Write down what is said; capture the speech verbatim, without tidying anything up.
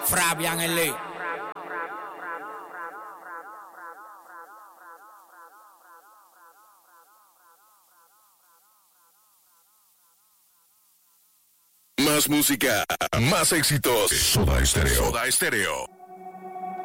Fabián L. Más música, más éxitos. Soda Stereo. Soda Stereo.